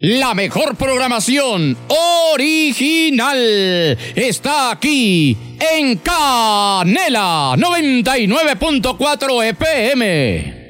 La mejor programación original está aquí en Canela 99.4 FM.